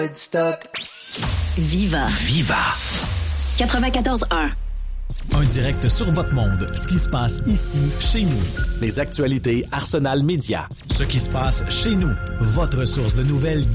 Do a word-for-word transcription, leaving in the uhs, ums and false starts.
Viva. Viva. quatre-vingt-quatorze un. Un direct sur votre monde. Ce qui se passe ici, chez nous. Les actualités Arsenal Média. Ce qui se passe chez nous. Votre source de nouvelles